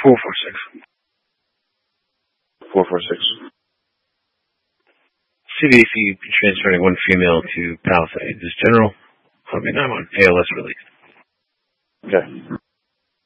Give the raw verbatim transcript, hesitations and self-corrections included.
four four six. Four four six. C V C transferring one female to Palisade. This general, I mean, I'm on A L S release. Okay.